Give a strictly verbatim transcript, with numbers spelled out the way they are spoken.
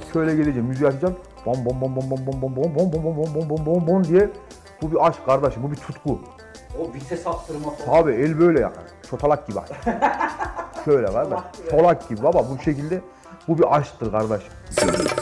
şöyle geleceğim, müziği açacağım. Bom bom bom bom bom bom bom bom bom bom bom bom bom bom bom bom diye. Bu bir aşk kardeşim, bu bir tutku. O vites attırma falan. Abi el böyle yakar. Çotalak gibi. Şöyle kardeş. Çolak gibi baba bu şekilde. Bu bir aşktır kardeşim.